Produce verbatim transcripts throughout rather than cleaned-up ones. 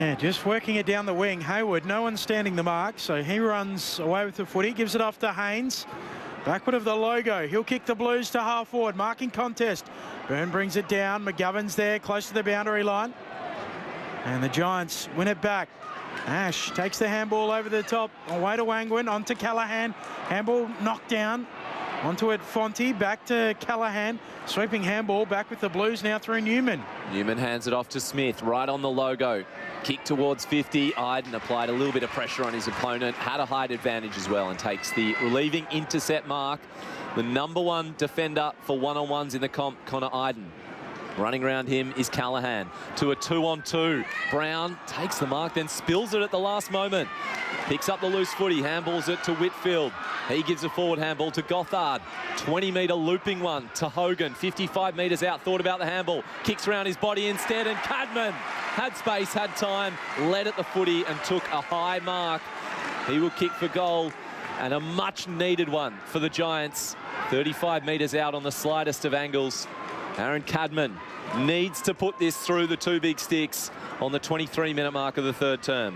Yeah, just working it down the wing. Hayward, no one standing the mark, so he runs away with the footy, gives it off to Haynes. Backward of the logo. He'll kick the Blues to half forward. Marking contest. Byrne brings it down. McGovern's there, close to the boundary line. And the Giants win it back. Ash takes the handball over the top. Away to Wangwin, onto Callaghan. Handball knocked down. Onto it, Fonte, back to Callaghan. Sweeping handball, back with the Blues now through Newman. Newman hands it off to Smith, right on the logo. Kick towards fifty. Iden applied a little bit of pressure on his opponent. Had a height advantage as well and takes the relieving intercept mark. The number one defender for one-on-ones in the comp, Connor Iden. Running around him is Callaghan to a two-on-two. Brown takes the mark, then spills it at the last moment. Picks up the loose footy, handballs it to Whitfield. He gives a forward handball to Gothard. twenty metre looping one to Hogan. fifty-five metres out, thought about the handball. Kicks around his body instead, and Cadman had space, had time, led at the footy and took a high mark. He will kick for goal, and a much needed one for the Giants. thirty-five metres out on the slightest of angles. Aaron Cadman needs to put this through the two big sticks on the twenty-three minute mark of the third term.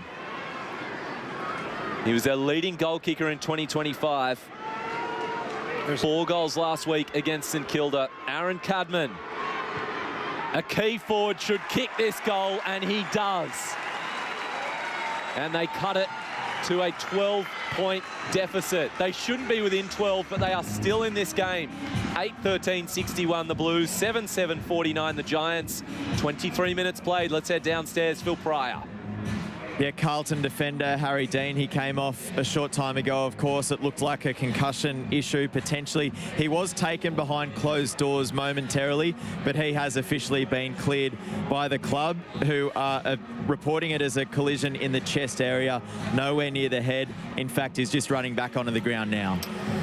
He was their leading goal kicker in twenty twenty-five. Four goals last week against St Kilda. Aaron Cadman, a key forward, should kick this goal, and he does. And they cut it to a twelve point deficit. They shouldn't be within twelve, but they are still in this game. eight thirteen sixty-one the Blues, seven seven forty-nine the Giants. twenty-three minutes played. Let's head downstairs. Phil Pryor. Yeah, Carlton defender Harry Dean, he came off a short time ago, of course. It looked like a concussion issue, potentially. He was taken behind closed doors momentarily, but he has officially been cleared by the club, who are uh, reporting it as a collision in the chest area, nowhere near the head. In fact, he's just running back onto the ground now.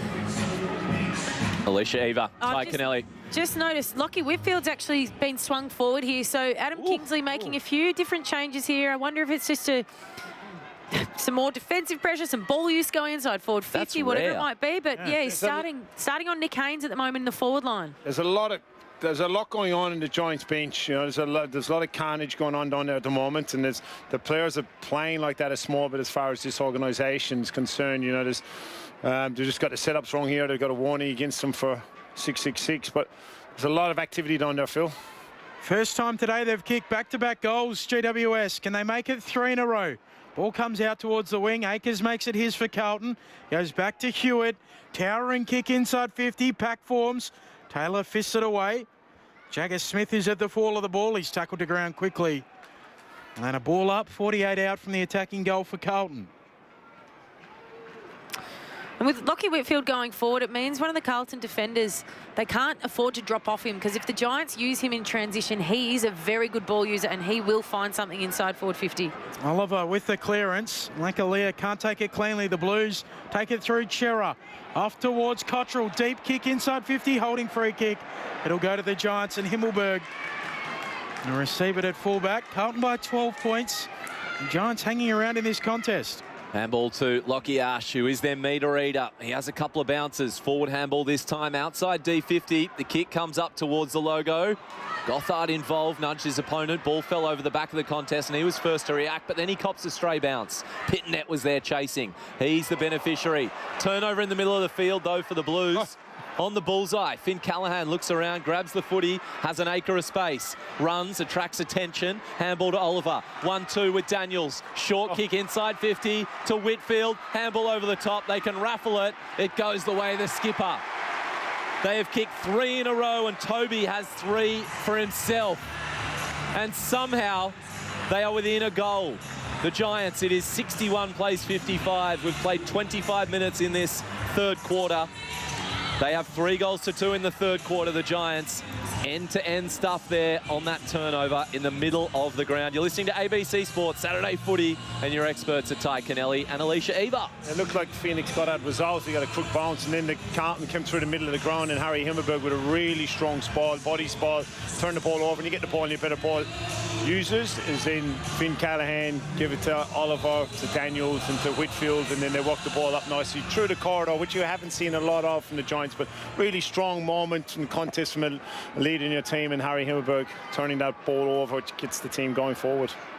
Alicia Eva, Ty just, Kennelly. Just noticed, Lockie Whitfield's actually been swung forward here. So Adam ooh, Kingsley making ooh. a few different changes here. I wonder if it's just a some more defensive pressure, some ball use going inside forward fifty, That's whatever rare. it might be. But yeah, yeah he's starting a, starting on Nick Haynes at the moment in the forward line. There's a lot of There's a lot going on in the Giants bench. You know, there's a lot, there's a lot of carnage going on down there at the moment, and there's the players are playing like that a small bit as far as this organisation is concerned. You know, there's um, they've just got the setups wrong here. They've got a warning against them for six six six, but there's a lot of activity down there, Phil. First time today they've kicked back-to-back goals, G W S. Can they make it three in a row? Ball comes out towards the wing. Akers makes it his for Carlton. Goes back to Hewitt. Towering kick inside fifty. Pack forms. Taylor fists it away. Jagger Smith is at the fall of the ball. He's tackled to ground quickly. And a ball up, forty-eight out from the attacking goal for Carlton. And with Lockie Whitfield going forward, it means one of the Carlton defenders, they can't afford to drop off him, because if the Giants use him in transition, he is a very good ball user and he will find something inside forward fifty. Oliver with the clearance. Lankalia can't take it cleanly. The Blues take it through Chera. Off towards Cottrell. Deep kick inside fifty, holding free kick. It'll go to the Giants and Himmelberg. And receive it at fullback. Carlton by twelve points. The Giants hanging around in this contest. Handball to Lockie Ash, who is their meter eater. He has a couple of bounces. Forward handball this time outside D fifty. The kick comes up towards the logo. Gothard involved, nudged his opponent. Ball fell over the back of the contest and he was first to react, but then he cops a stray bounce. Pitnet was there chasing. He's the beneficiary. Turnover in the middle of the field though for the Blues. Oh. On the bullseye, Finn Callaghan looks around, grabs the footy, has an acre of space, runs, attracts attention, handball to Oliver, one two with Daniels, short oh. kick inside fifty to Whitfield, handball over the top, they can raffle it, it goes the way of the skipper. They have kicked three in a row and Toby has three for himself. And somehow they are within a goal. The Giants, it is sixty-one plays fifty-five. We've played twenty-five minutes in this third quarter. They have three goals to two in the third quarter, the Giants. End-to-end stuff there on that turnover in the middle of the ground. You're listening to A B C Sports Saturday Footy, and your experts are Ty Kennelly and Alicia Eva. It looked like Phoenix got out results. He got a quick bounce, and then the Carlton came through the middle of the ground, and Harry Himmelberg with a really strong spall, body spall, turn the ball over, and you get the ball, and you better ball users is in Finn Callaghan, give it to Oliver, to Daniels, and to Whitfield, and then they walk the ball up nicely through the corridor, which you haven't seen a lot of from the Giants, but really strong moment and contest from a lead in your team, and Harry Himmelberg turning that ball over, which gets the team going forward.